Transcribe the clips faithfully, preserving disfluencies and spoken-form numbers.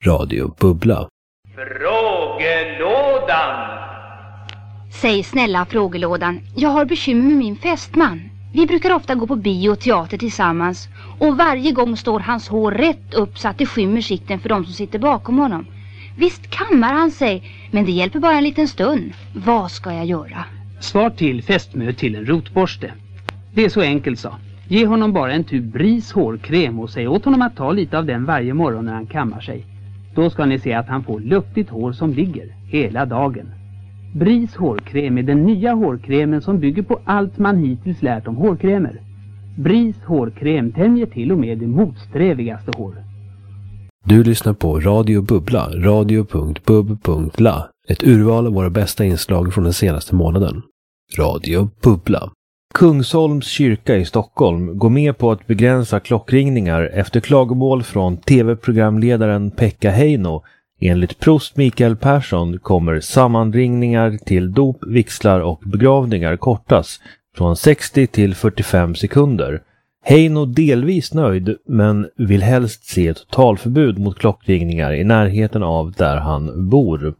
Radio Bubbla. Frågelådan. Säg snälla frågelådan, jag har bekymmer med min fästman. Vi brukar ofta gå på bio och teater tillsammans. Och varje gång står hans hår rätt upp så att det skymmer sikten för de som sitter bakom honom. Visst kammar han sig, men det hjälper bara en liten stund. Vad ska jag göra? Svar till fästmö till en rotborste. Det är så enkelt, så. Ge honom bara en tub Bris hårkräm och säg åt honom att ta lite av den varje morgon när han kammar sig. Då ska ni se att han får luftigt hår som ligger hela dagen. Bris hårkräm är den nya hårkrämen som bygger på allt man hittills lärt om hårkrämer. Bris hårkräm tämjer till och med det motsträvigaste hår. Du lyssnar på Radio Bubbla, radio punkt bub punkt la. Ett urval av våra bästa inslag från den senaste månaden. Radio Bubbla. Kungsholms kyrka i Stockholm går med på att begränsa klockringningar efter klagomål från tv-programledaren Pekka Heino. Enligt prost Mikael Persson kommer sammanringningar till dop, vigslar och begravningar kortas från sextio till fyrtiofem sekunder. Heino delvis nöjd men vill helst se totalförbud mot klockringningar i närheten av där han bor.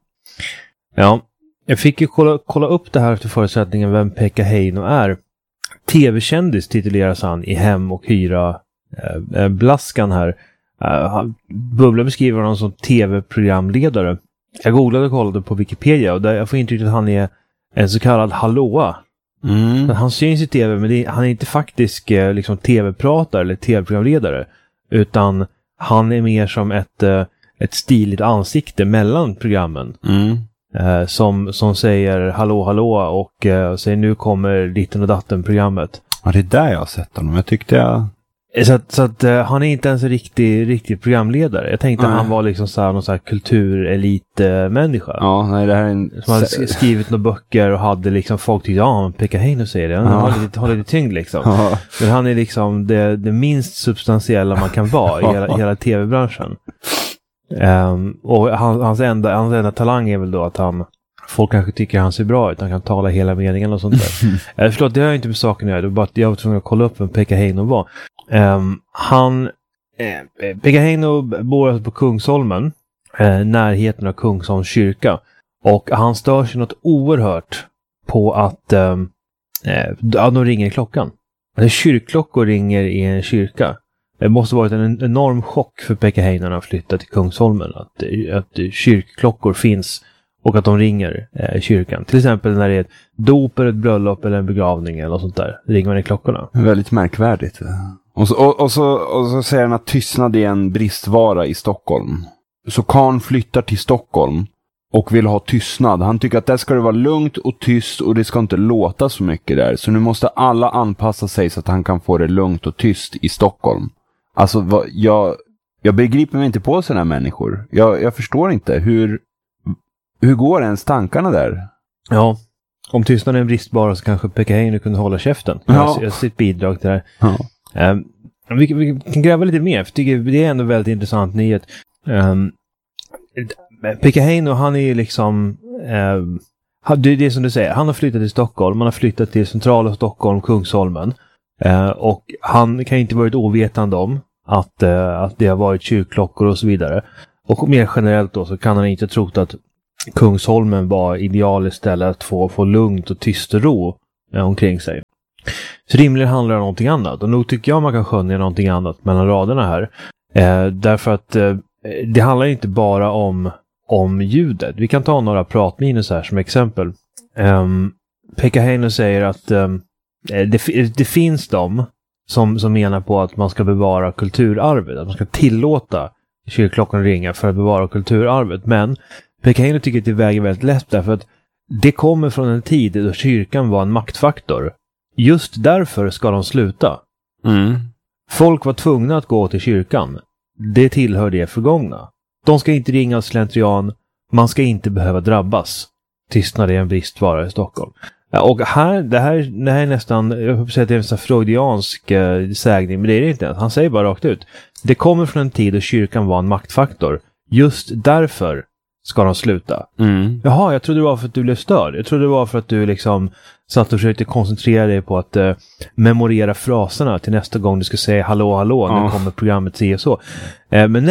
Ja, jag fick ju kolla, kolla upp det här efter förutsättningen vem Pekka Heino är. Tv-kändis tituleras han i Hem och hyra eh, Blaskan här. Uh, Bubbla beskriver honom som tv-programledare. Jag googlade och kollade på Wikipedia och där jag får intrycket att han är en så kallad hallåa. Mm. Han syns i tv men det är, han är inte faktiskt uh, liksom tv-pratare eller tv-programledare utan han är mer som ett, uh, ett stiligt ansikte mellan programmen. Mm. Uh, som, som säger hallå hallå och uh, säger nu kommer ditten och datten programmet. Ja, det är där jag har sett honom. Jag tyckte jag... Så att, så att uh, han är inte ens en riktig, riktig programledare. Jag tänkte nej. Att han var liksom så här, någon så här kulturelit-människa. Ja, nej, det här är en... Som hade skrivit några böcker och hade liksom folk tyckte, ja, men Pekka Heino säger det. Han ja. har, lite, har lite tyngd liksom. Ja. Men han är liksom det, det minst substantiella man kan vara i hela, hela tv-branschen. Um, och han, hans, enda, hans enda talang är väl då att han folk kanske tycker han ser bra ut, han kan tala hela meningen och sånt där. Jag förstår, det har inte med saken att göra, det var bara att jag var tvungen att kolla upp vem Pekka Heino var. Um, han eh, Pekka Heino bor alltså på Kungsholmen, eh, närheten av Kungsholms kyrka, och han stör sig något oerhört på att eh, eh, de ringer klockan. Alltså, kyrkklockor ringer i en kyrka. Det måste varit en enorm chock för Pekka Heino när han flyttade till Kungsholmen att, att kyrkklockor finns och att de ringer eh, i kyrkan. Till exempel när det är ett dop eller ett bröllop eller en begravning eller något sånt där. Ringer man i klockorna. Väldigt märkvärdigt. Och så, och, och, så, och så säger han att tystnad är en bristvara i Stockholm. Så Karn flyttar till Stockholm och vill ha tystnad. Han tycker att där ska det vara lugnt och tyst och det ska inte låta så mycket där. Så nu måste alla anpassa sig så att han kan få det lugnt och tyst i Stockholm. Alltså, vad, jag, jag begriper mig inte på sådana här människor. Jag, jag förstår inte. Hur, hur går ens tankarna där? Ja, om tystnaden är en bristvara så kanske Pekka Heino kunde hålla käften. Ja. Jag har sitt bidrag till det här. Ja. Um, vi, vi kan gräva lite mer, för tycker det är ändå väldigt intressant nyhet. Um, Pekka Heino, han är ju liksom... Um, det är det som du säger, han har flyttat till Stockholm. Han har flyttat till centrala Stockholm, Kungsholmen. Uh, och han kan inte varit ovetande om att, uh, att det har varit kyrkklockor och så vidare. Och mer generellt då så kan han inte trott att Kungsholmen var ideal istället att få, få lugnt och tyst och ro uh, omkring sig. Så rimligen handlar det om någonting annat. Och nog tycker jag man kan skönja någonting annat mellan raderna här. Uh, därför att uh, det handlar inte bara om, om ljudet. Vi kan ta några pratminus här som exempel. Um, Pekka Heino säger att um, Det, det finns de som, som menar på att man ska bevara kulturarvet. Att man ska tillåta kyrkklockan ringa för att bevara kulturarvet. Men Pekka Heino tycker att det väger väldigt lätt därför att det kommer från en tid då kyrkan var en maktfaktor. Just därför ska de sluta. Mm. Folk var tvungna att gå till kyrkan. Det tillhör det förgångna. De ska inte ringa av slentrian. Man ska inte behöva drabbas. Tystnad är en bristvara i Stockholm. Och här, det här, det här är nästan, jag får säga att det är en sån freudiansk eh, sägning, men det är det inte. Han säger bara rakt ut. Det kommer från en tid då kyrkan var en maktfaktor. Just därför ska de sluta. Mm. Jaha, jag trodde det var för att du blev störd. Jag trodde det var för att du liksom satt och försökte koncentrera dig på att eh, memorera fraserna till nästa gång du ska säga hallå, hallå, nu oh. kommer programmet se och så. Eh, men nej,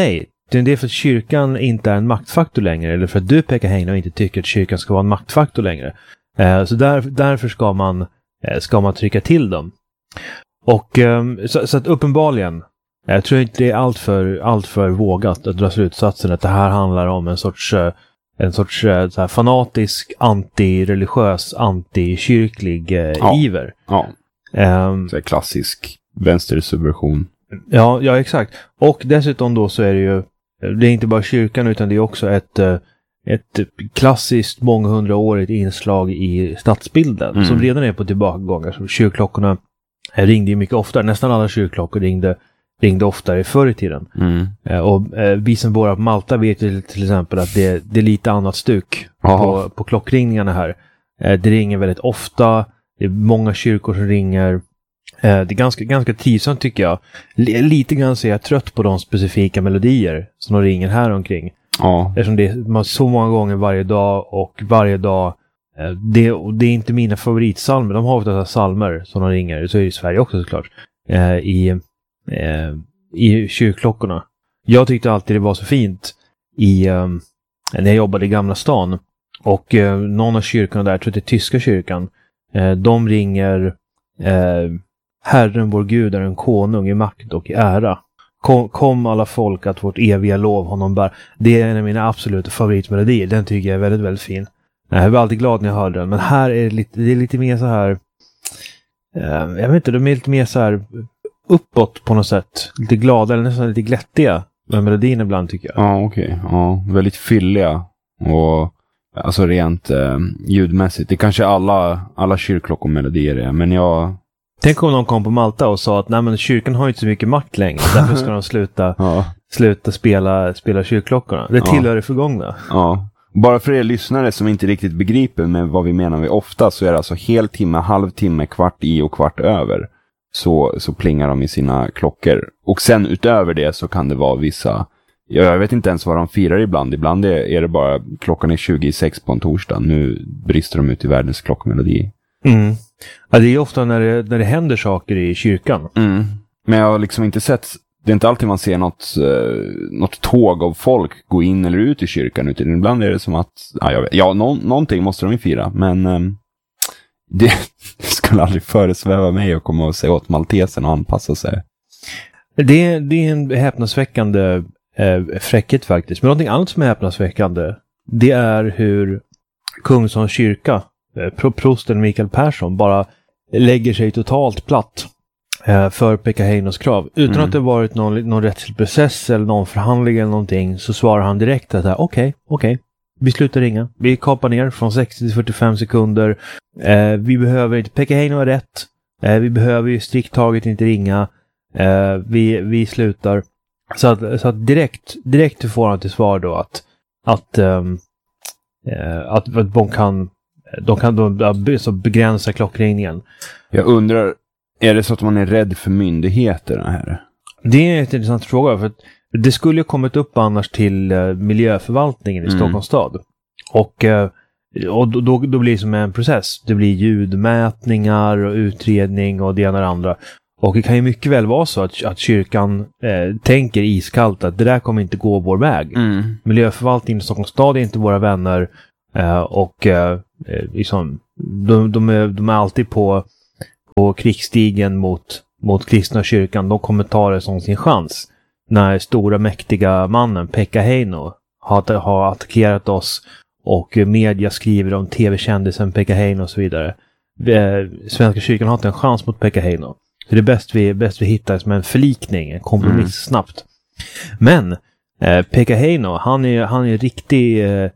Det är för att kyrkan inte är en maktfaktor längre, eller för att du, Pekka Heino, inte tycker att kyrkan ska vara en maktfaktor längre. Eh, så där, därför ska man, eh, ska man trycka till dem. Och eh, så, så att uppenbarligen, jag tror inte det är allt för, allt för vågat att dra slutsatsen att det här handlar om en sorts, en sorts så här fanatisk, antireligiös, antikyrklig eh, ja. iver. Ja, um, så är klassisk vänstersubversion. Ja, ja, exakt. Och dessutom då så är det ju, det är inte bara kyrkan utan det är också ett, ett klassiskt månghundraårigt inslag i stadsbilden mm. som redan är på tillbakagångar. Så kyrkklockorna ringde ju mycket oftare. Nästan alla kyrkklockor ringde, ringde oftare förr i tiden. Mm. Och eh, vi som bor på Malta vet ju till exempel att det, det är lite annat stuk på, på klockringningarna här. Eh, det ringer väldigt ofta. Det är många kyrkor som ringer. Det är ganska, ganska trivsamt tycker jag. L- lite grann så är jag trött på de specifika melodier som de ringer här omkring. Ja. Eftersom det är så många gånger varje dag och varje dag. Det, det är inte mina favoritsalmer. De har ofta salmer som de ringer. Så är det i Sverige också såklart. I, i kyrkklockorna. Jag tyckte alltid det var så fint i, när jag jobbade i Gamla stan. Och någon av kyrkorna där, jag tror det är tyska kyrkan. De ringer... Herren vår Gud är en konung i makt och i ära. Kom, kom alla folk att vårt eviga lov honom bär. Det är en av mina absoluta favoritmelodier. Den tycker jag är väldigt, väldigt fin. Jag var alltid glad när jag hörde den. Men här är det lite, det är lite mer så här... Eh, jag vet inte, de är lite mer så här uppåt på något sätt. Lite glada eller nästan lite glättiga. Med melodin ibland tycker jag. Ja, okej. Okay. Ja, väldigt fylliga. Och alltså rent eh, ljudmässigt. Det kanske alla, alla kyrkklockomelodier är. Men jag... Tänk om någon kom på Malta och sa att nej, men kyrkan har inte så mycket makt längre. Därför ska de sluta, ja. sluta spela, spela kyrkklockorna. Det tillhör det förgångna. Ja. Bara för er lyssnare som inte riktigt begriper med vad vi menar med ofta, så är det alltså hel timme, halvtimme, kvart i och kvart över. Så, så plingar de i sina klockor. Och sen utöver det så kan det vara vissa... Jag vet inte ens vad de firar ibland. Ibland är, är det bara klockan är tjugo i sex på en torsdag. Nu brister de ut i världens klockmelodi. Mm. Ja, det är ofta när det, när det händer saker i kyrkan. Mm. Men jag har liksom inte sett, det är inte alltid man ser något, eh, något tåg av folk gå in eller ut i kyrkan, utan ibland är det som att, ja, jag vet, ja nå, någonting måste de ju fira, men eh, det skulle aldrig föresväva mig att komma och säga åt maltesen och anpassa sig. Det, det är en häpnadsväckande eh, fräckhet faktiskt, men någonting annat som är häpnadsväckande, det är hur Kungsholms kyrka, prosten Mikael Persson, bara lägger sig totalt platt eh, för Pekka Heinos krav. Utan mm. att det varit någon, någon rättslig process eller någon förhandling eller någonting, så svarar han direkt att okej, okej, okay, okay, vi slutar ringa. Vi kapar ner från sextio till fyrtiofem sekunder. Eh, vi behöver inte, Pekka Heino har rätt. Eh, vi behöver ju strikt taget inte ringa. Eh, vi, vi slutar. Så att, så att direkt, direkt får han till svar då att att, um, eh, att, att de kan De kan då så begränsa klockringningen. Jag undrar, är det så att man är rädd för myndigheterna här? Det är en intressant fråga. För att det skulle ju kommit upp annars till uh, miljöförvaltningen i mm. Stockholms stad. Och, uh, och då, då blir det som en process. Det blir ljudmätningar och utredning och det ena och det andra. Och det kan ju mycket väl vara så att, att kyrkan eh, tänker iskallt att det där kommer inte gå vår väg. Mm. Miljöförvaltningen i Stockholms stad är inte våra vänner. Uh, och uh, liksom, de, de, är, de är alltid på, på krigsstigen mot, mot kristna kyrkan. De kommer ta det som sin chans. När stora mäktiga mannen Pekka Heino har, har attackerat oss och media skriver om tv-kändisen Pekka Heino och så vidare. Uh, Svenska kyrkan har inte en chans mot Pekka Heino. Så det är bäst vi, bäst vi hittar som en förlikning, en kompromiss mm. snabbt. Men uh, Pekka Heino, han är, han är riktig... Uh,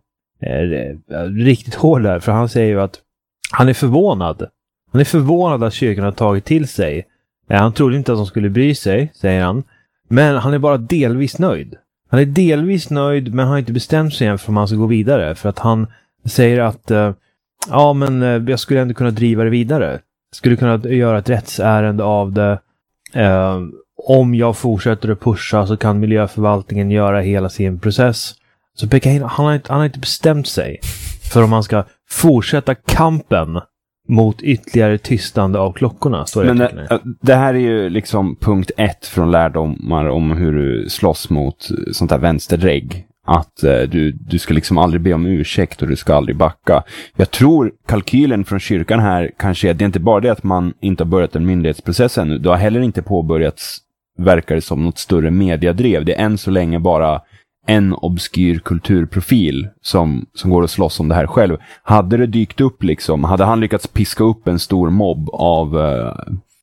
riktigt hård där, för han säger ju att han är förvånad. Han är förvånad att kyrkan har tagit till sig. Han trodde inte att de skulle bry sig, säger han. Men han är bara delvis nöjd. Han är delvis nöjd, men har inte bestämt sig än för om han ska gå vidare. För att han säger att ja, men jag skulle ändå kunna driva det vidare. Jag skulle kunna göra ett rättsärende av det. Eh, om jag fortsätter att pusha så kan miljöförvaltningen göra hela sin process. Så Pekka Heino, han har, inte, han har inte bestämt sig för om han ska fortsätta kampen mot ytterligare tystande av klockorna. Står Men det, det här är ju liksom punkt ett från lärdomar om hur du slåss mot sånt här vänsterregg. Att eh, du, du ska liksom aldrig be om ursäkt och du ska aldrig backa. Jag tror kalkylen från kyrkan här kanske är, det är inte bara det att man inte har börjat en myndighetsprocess ännu. Du har heller inte påbörjats, verkar det som, något större mediadrev. Det är än så länge bara en obskyr kulturprofil som, som går att slåss om det här själv. Hade det dykt upp liksom, hade han lyckats piska upp en stor mobb av eh,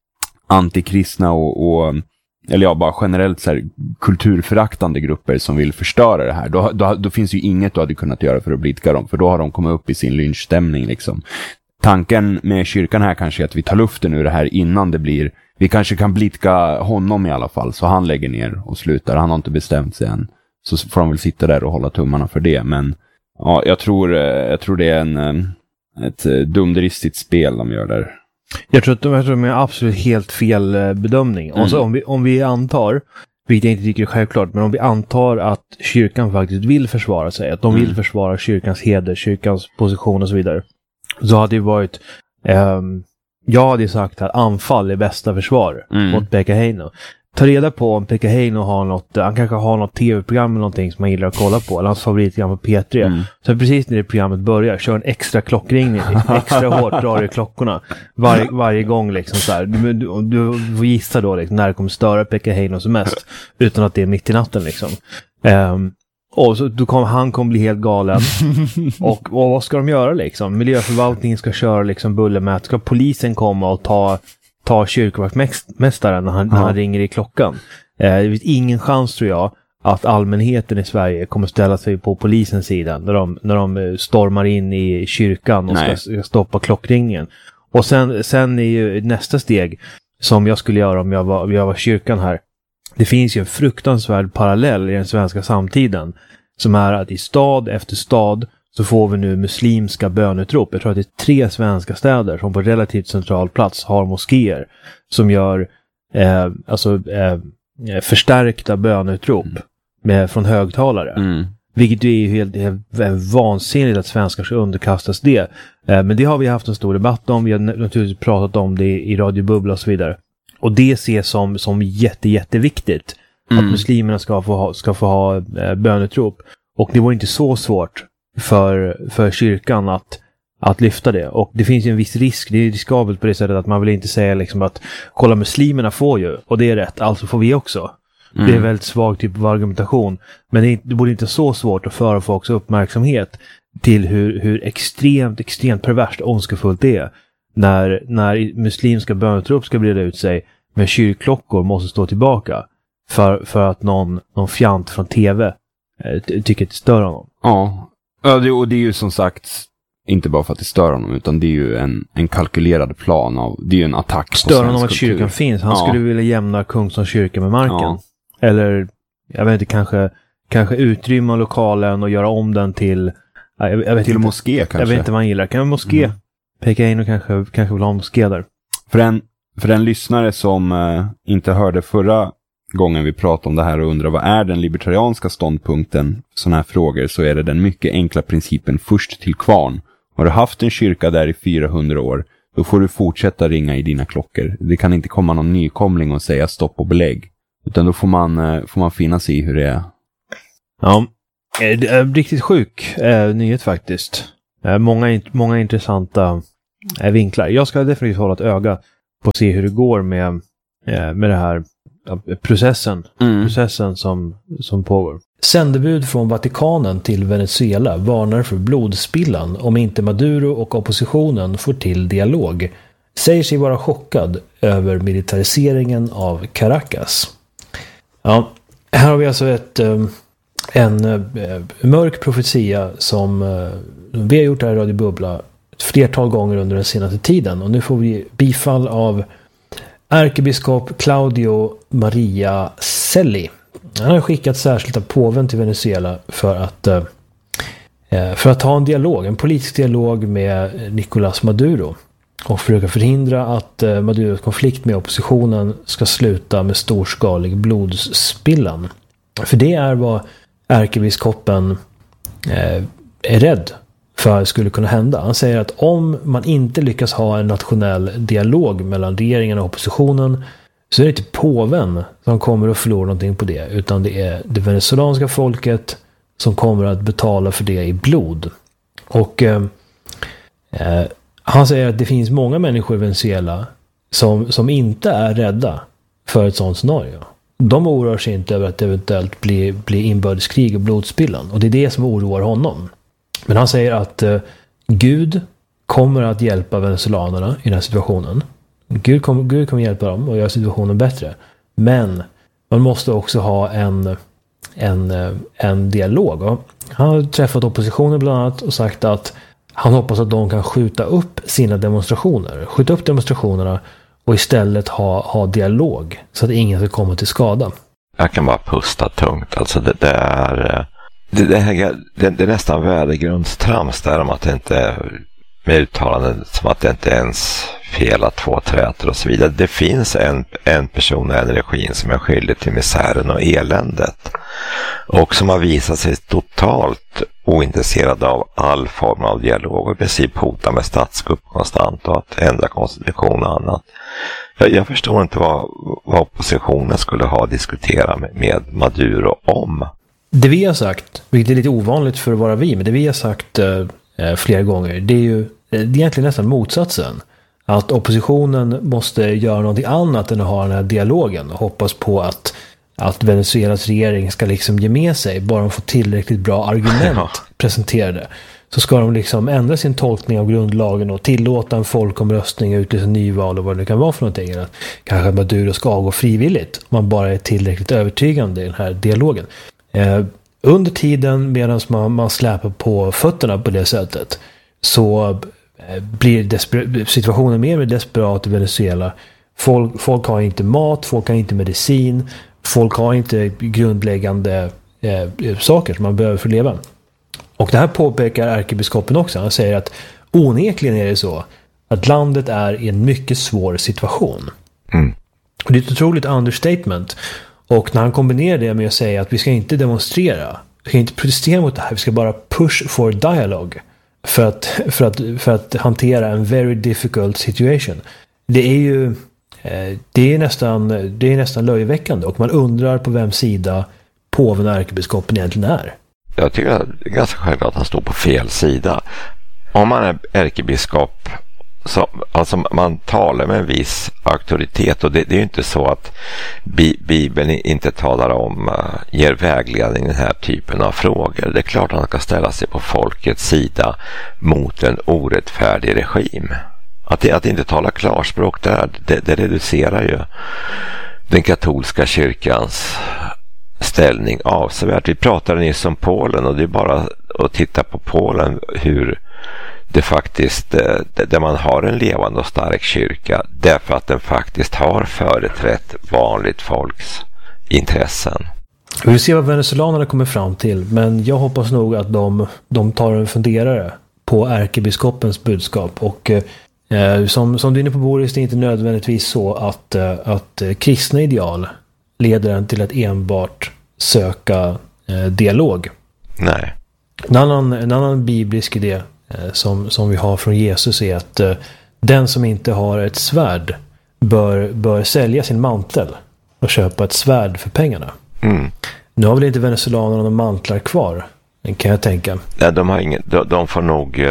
antikristna och, och eller ja, bara generellt så här, kulturföraktande grupper som vill förstöra det här. Då, då, då finns ju inget du hade kunnat göra för att blidka dem. För då har de kommit upp i sin lynchstämning liksom. Tanken med kyrkan här kanske är att vi tar luften ur det här innan det blir... Vi kanske kan blidka honom i alla fall. Så han lägger ner och slutar. Han har inte bestämt sig än. Så får han väl sitta där och hålla tummarna för det. Men ja, jag tror, jag tror det är en, ett dumdristigt spel de gör där. Jag tror att de, jag tror att de är absolut helt fel bedömning. Mm. Och så om vi, om vi antar, vilket jag inte tycker är självklart, men om vi antar att kyrkan faktiskt vill försvara sig, att de mm. vill försvara kyrkans heder, kyrkans position och så vidare, så hade det varit, eh, jag hade sagt att anfall är bästa försvar mm. mot Pekka Heino. Ta reda på om Pekka Heino har något, han kanske har något tv-program eller någonting som man gillar att kolla på, eller hans favoritprogram på P tre. Mm. Så precis när det programmet börjar, kör en extra klockringning, extra hårt drar i klockorna varje, varje gång liksom så här. Du, du, du får gissa då liksom, när det kommer störa Pekka Heino som mest, utan att det är mitt i natten liksom. Um, och så då kommer han kommer bli helt galen. och, och vad ska de göra liksom? Miljöförvaltningen ska köra liksom bullermät, ska polisen komma och ta ta kyrkvaktmästaren när han, ja. när han ringer i klockan. Eh, det finns ingen chans, tror jag, att allmänheten i Sverige kommer ställa sig på polisens sida när de, när de stormar in i kyrkan och ska, ska stoppa klockringningen. Och sen, sen är ju nästa steg som jag skulle göra om jag var, om jag var kyrkan här. Det finns ju en fruktansvärd parallell i den svenska samtiden som är att i stad efter stad så får vi nu muslimska bönutrop. Jag tror att det är tre svenska städer som på relativt central plats har moskéer som gör eh, alltså, eh, förstärkta bönutrop mm. med, från högtalare. Mm. Vilket är ju helt, helt vansinnigt att svenskar ska underkastas det. Eh, men det har vi haft en stor debatt om. Vi har naturligtvis pratat om det i Radio Bubbla och så vidare. Och det ses som, som jätte, jätteviktigt mm. att muslimerna ska få ha, ska få ha eh, bönutrop. Och det var inte så svårt för, för kyrkan att, att lyfta det. Och det finns ju en viss risk, det är riskabelt på det sättet att man vill inte säga liksom att kolla, muslimerna får ju, och det är rätt, alltså får vi också. Mm. Det är väldigt svag typ av argumentation. Men det, är, det borde inte så svårt att föra folks uppmärksamhet till hur, hur extremt, extremt perverst och ondskefullt det är. När, när muslimska bönutrop ska breda ut sig, men kyrkklockor måste stå tillbaka för, för att någon, någon fjant från tv eh, tycker att det stör honom. Ja. Ja, det, och det är ju som sagt inte bara för att det stör honom, utan det är ju en, en kalkylerad plan av, det är ju en attack stör på honom att kultur. Kyrkan finns. Han ja. skulle vilja jämna Kungssons kyrka med marken. Ja. Eller, jag vet inte, kanske, kanske utrymma lokalen och göra om den till jag, jag vet till inte, moské kanske. Jag vet inte vad han gillar. Kan en moské? Mm. Pekka in och kanske, kanske vill ha en moské där. För en, för en lyssnare som eh, inte hörde förra gången vi pratade om det här och undrar vad är den libertarianska ståndpunkten sådana här frågor, så är det den mycket enkla principen först till kvarn. Har du haft en kyrka där i fyrahundra år, då får du fortsätta ringa i dina klockor. Det kan inte komma någon nykomling och säga stopp och belägg. Utan då får man, får man finna sig i hur det är. Ja, det är riktigt sjuk eh, nyhet faktiskt. Eh, många, många intressanta eh, vinklar. Jag ska definitivt hålla ett öga på att se hur det går med, eh, med det här processen, mm. processen som, som pågår. Sändebud från Vatikanen till Venezuela varnar för blodspillan om inte Maduro och oppositionen får till dialog. Säger sig vara chockad över militariseringen av Caracas. Ja, här har vi alltså ett, en mörk profetia som vi har gjort här i Radio Bubbla ett flertal gånger under den senaste tiden. Och nu får vi bifall av ärkebiskop Claudio Maria Celli. Han har skickat särskilt av påven till Venezuela för att, för att ha en dialog, en politisk dialog med Nicolás Maduro och försöka förhindra att Maduros konflikt med oppositionen ska sluta med storskalig blodspillan. För det är vad ärkebiskopen är rädd för skulle kunna hända. Han säger att om man inte lyckas ha en nationell dialog mellan regeringen och oppositionen, så är det inte påven som kommer att förlora någonting på det, utan det är det venezuelanska folket som kommer att betala för det i blod. Och eh, eh, han säger att det finns många människor i Venezuela som, som inte är rädda för ett sånt scenario. De oroar sig inte över att det eventuellt blir, blir inbördeskrig och blodspillan. Och det är det som oroar honom. Men han säger att eh, Gud kommer att hjälpa venezuelanerna i den här situationen. Gud kommer, Gud kommer hjälpa dem och göra situationen bättre. Men man måste också ha en, en, en dialog. Och han har träffat oppositionen bland annat och sagt att han hoppas att de kan skjuta upp sina demonstrationer. Skjuta upp demonstrationerna och istället ha, ha dialog så att ingen ska komma till skada. Jag kan bara pusta tungt. Alltså det, det är det, det, här, det, det är nästan värdegrundstrams där om att det inte med uttalanden som att det inte ens fel att två träter och så vidare. Det finns en, en person och en regim som är skyldig till misären och eländet och som har visat sig totalt ointresserad av all form av dialog och i princip hotar med statskupp konstant och att ändra konstitution och annat. Jag, jag förstår inte vad, vad oppositionen skulle ha att diskutera med, med Maduro om. Det vi har sagt, vilket är lite ovanligt för att vara vi, men det vi har sagt eh, flera gånger, det är ju det är egentligen nästan motsatsen. Att oppositionen måste göra något annat än att ha den här dialogen och hoppas på att, att Venezuelas regering ska liksom ge med sig, bara de får tillräckligt bra argument presenterade. Så ska de liksom ändra sin tolkning av grundlagen och tillåta en folkomröstning, utlysa nyval och vad det kan vara för någonting. Eller kanske Maduro ska avgå frivilligt om man bara är tillräckligt övertygande i den här dialogen. Eh, under tiden medan man, man släpar på fötterna på det sättet så blir desper- situationen mer och mer desperat i Venezuela. Folk, folk har inte mat, folk har inte medicin, folk har inte grundläggande eh, saker som man behöver för att leva. Och det här påpekar ärkebiskopen också. Han säger att onekligen är det så att landet är i en mycket svår situation. Mm. Och det är ett otroligt understatement. Och när han kombinerar det med att säga att vi ska inte demonstrera, vi ska inte protestera mot det här, vi ska bara push for dialogue. För att, för, att, för att hantera en very difficult situation. Det är ju det är nästan, det är nästan löjeväckande. Och man undrar på vems sida påven och ärkebiskopen egentligen är. Jag tycker att det är ganska självklart att han står på fel sida. Om man är ärkebiskop så, alltså man talar med en viss auktoritet och det, det är ju inte så att bi, Bibeln inte talar om uh, ger vägledning i den här typen av frågor. Det är klart att han ska ställa sig på folkets sida mot en orättfärdig regim. Att, det, att inte tala klarspråk där, det, det reducerar ju den katolska kyrkans ställning avsevärt. Vi pratade nyss om Polen och det är bara att titta på Polen hur det faktiskt, där man har en levande och stark kyrka därför att den faktiskt har företrätt vanligt folks intressen. Vi vill se vad venezuelanerna kommer fram till, men jag hoppas nog att de, de tar en funderare på ärkebiskopens budskap och eh, som, som du är inne på Boris, det är inte nödvändigtvis så att, eh, att kristna ideal leder en till att enbart söka eh, dialog. Nej. En annan, en annan biblisk idé Som, som vi har från Jesus är att uh, den som inte har ett svärd bör, bör sälja sin mantel och köpa ett svärd för pengarna. Mm. Nu har väl inte venezuelanerna några mantlar kvar, kan jag tänka. Nej, de har ingen, de, de får nog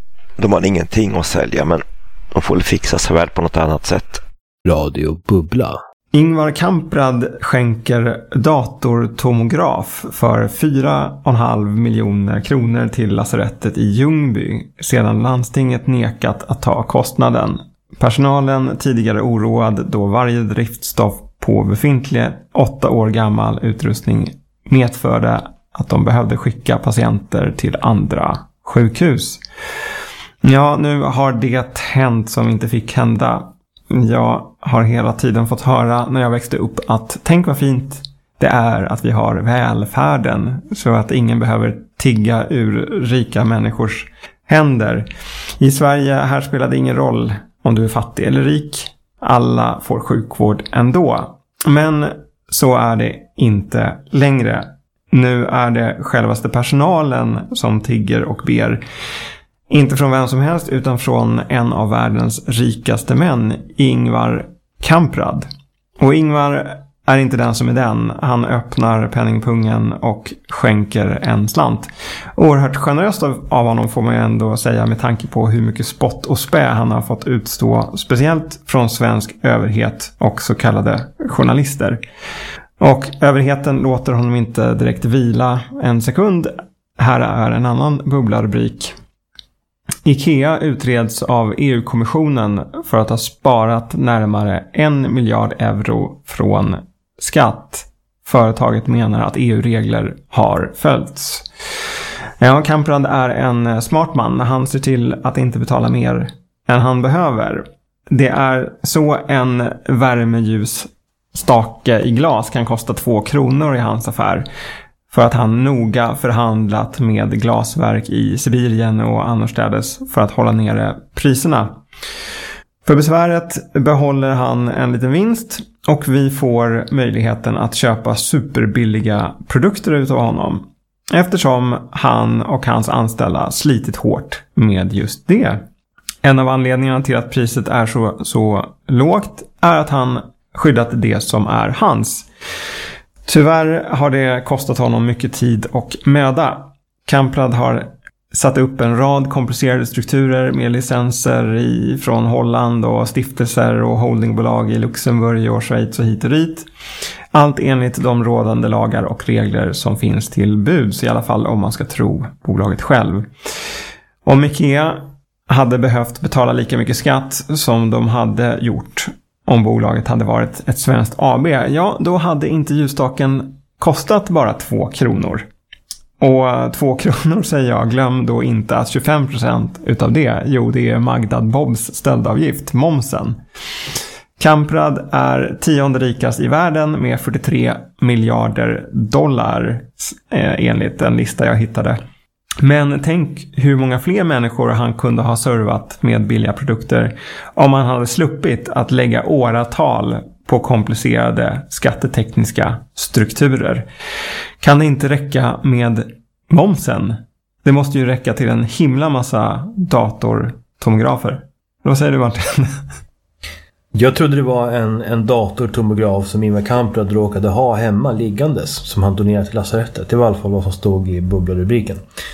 de har ingenting att sälja, men de får fixa svärd på något annat sätt. Radio Bubbla. Ingvar Kamprad skänker datortomograf för fyra komma fem miljoner kronor till lasarettet i Ljungby sedan landstinget nekat att ta kostnaden. Personalen tidigare oroad då varje driftstoff på befintlig åtta år gammal utrustning medförde att de behövde skicka patienter till andra sjukhus. Ja, nu har det hänt som inte fick hända. Jag har hela tiden fått höra när jag växte upp att tänk vad fint det är att vi har välfärden så att ingen behöver tigga ur rika människors händer. I Sverige här spelar det ingen roll om du är fattig eller rik. Alla får sjukvård ändå. Men så är det inte längre. Nu är det självaste personalen som tigger och ber. Inte från vem som helst utan från en av världens rikaste män, Ingvar Kamprad. Och Ingvar är inte den som är den. Han öppnar penningpungen och skänker en slant. Oerhört generöst av, av honom får man ju ändå säga med tanke på hur mycket spott och spä han har fått utstå. Speciellt från svensk överhet och så kallade journalister. Och överheten låter honom inte direkt vila en sekund. Här är en annan bubblarrubrik. IKEA utreds av E U-kommissionen för att ha sparat närmare en miljard euro från skatt. Företaget menar att E U-regler har följts. Ja, Kamprad är en smart man. Han ser till att inte betala mer än han behöver. Det är så en värmeljusstake i glas kan kosta två kronor i hans affär. För att han noga förhandlat med glasverk i Sibirien och annorstädes för att hålla nere priserna. För besväret behåller han en liten vinst och vi får möjligheten att köpa superbilliga produkter utav honom. Eftersom han och hans anställda slitit hårt med just det. En av anledningarna till att priset är så, så lågt är att han skyddat det som är hans. Tyvärr har det kostat honom mycket tid och möda. Kamprad har satt upp en rad komplicerade strukturer med licenser i, från Holland och stiftelser och holdingbolag i Luxemburg och Schweiz och hit och dit. Allt enligt de rådande lagar och regler som finns till buds, i alla fall om man ska tro bolaget själv. Om IKEA hade behövt betala lika mycket skatt som de hade gjort om bolaget hade varit ett svenskt A B, ja då hade inte ljusstaken kostat bara två kronor. Och två kronor säger jag, glöm då inte att tjugofem procent utav det, jo det är Magdad Bobs stöldavgift, momsen. Kamprad är tionde rikast i världen med fyrtiotre miljarder dollar eh, enligt en lista jag hittade. Men tänk hur många fler människor han kunde ha servat med billiga produkter om han hade sluppit att lägga åratal på komplicerade skattetekniska strukturer. Kan det inte räcka med momsen? Det måste ju räcka till en himla massa datortomografer. Vad säger du, Martin? Jag trodde det var en, en datortomograf som Ingvar Kamprad råkade ha hemma liggandes som han donerade till lasarettet. Det var i alla fall vad som stod i bubblarubriken.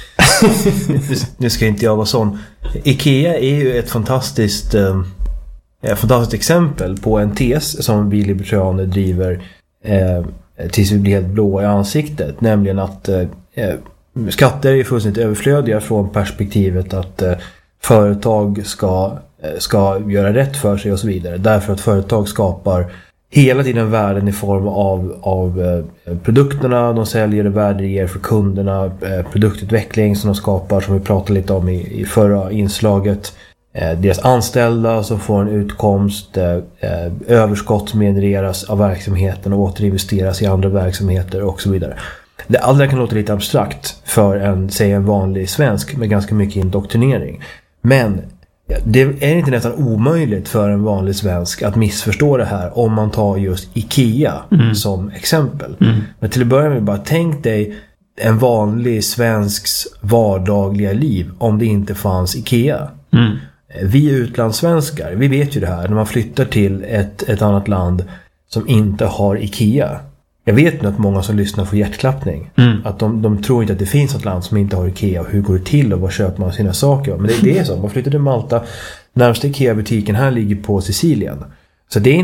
Nu ska inte jag vara sån. IKEA är ju ett fantastiskt eh, ett fantastiskt exempel på en tes som vi libertarianer driver eh, tills vi blir helt blå i ansiktet. Nämligen att eh, skatter är fullständigt överflödiga från perspektivet att eh, företag ska, eh, ska göra rätt för sig och så vidare. Därför att företag skapar hela tiden värden i form av, av eh, produkterna de säljer, värde det ger för kunderna, eh, produktutveckling som de skapar som vi pratade lite om i, i förra inslaget, eh, deras anställda som får en utkomst, eh, överskott som genereras av verksamheten och återinvesteras i andra verksamheter och så vidare. Det allra kan låta lite abstrakt för en, säg en vanlig svensk med ganska mycket indoktrinering. Men det är inte nästan omöjligt för en vanlig svensk att missförstå det här om man tar just IKEA mm. som exempel. Mm. Men till att börja med bara tänk dig en vanlig svensks vardagliga liv om det inte fanns IKEA. Mm. Vi utlandssvenskar, vi vet ju det här när man flyttar till ett, ett annat land som inte har IKEA. Jag vet nu att många som lyssnar får hjärtklappning. Mm. Att de, de tror inte att det finns ett land som inte har IKEA. Och hur går det till och vad köper man sina saker? Men det, det är så. Man flyttar till Malta. Närmsta IKEA-butiken här ligger på Sicilien. Så det är